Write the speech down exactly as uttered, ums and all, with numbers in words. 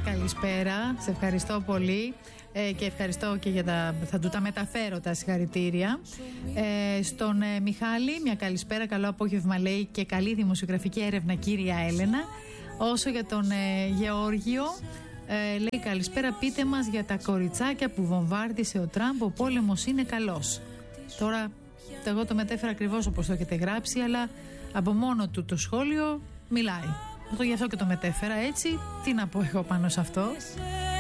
καλησπέρα. Σε ευχαριστώ πολύ ε, και ευχαριστώ και για τα. Θα του τα μεταφέρω τα συγχαρητήρια. Ε, στον ε, Μιχάλη, μια καλησπέρα. Καλό απόγευμα, λέει, και καλή δημοσιογραφική έρευνα, κύρια Έλενα. Όσο για τον ε, Γεώργιο, ε, λέει καλησπέρα. Πείτε μας για τα κοριτσάκια που βομβάρδισε ο Τραμπ. Ο πόλεμος είναι καλός. Τώρα, εγώ το μετέφερα ακριβώς όπως το έχετε γράψει, αλλά από μόνο του το σχόλιο μιλάει. Αυτό γι' αυτό και το μετέφερα έτσι. Τι να πω εγώ πάνω σε αυτό.